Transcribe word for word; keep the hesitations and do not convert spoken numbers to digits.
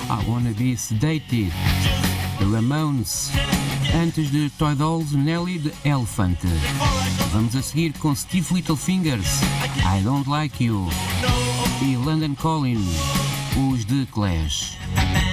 I Wanna Be Sedated, The Ramones. Antes de Toy Dolls, Nelly de Elephant. Vamos a seguir com Steve Littlefingers, I Don't Like You. E London Calling, os de Clash.